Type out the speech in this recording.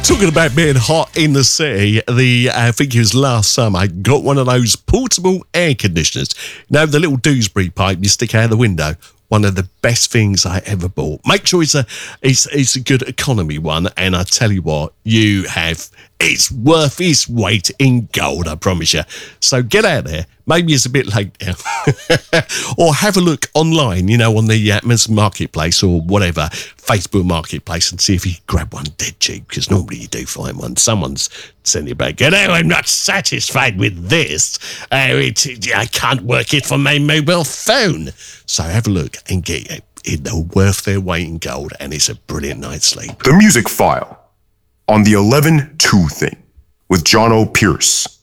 Talking about being hot in the city, I think it was last summer, I got one of those portable air conditioners. You know, the little Dewsbury pipe you stick out the window. One of the best things I ever bought. Make sure it's a good economy one, and I tell you what, it's worth its weight in gold, I promise you. So get out there. Maybe it's a bit late now. Or have a look online, you know, on the Amazon Marketplace or whatever, Facebook Marketplace, and see if you can grab one dead cheap, because normally you do find one. Someone's sending you back, I'm not satisfied with this. I can't work it for my mobile phone. So have a look and get it. They're worth their weight in gold, and it's a brilliant night's sleep. The Music File on the 11-2 thing with John O. Pierce.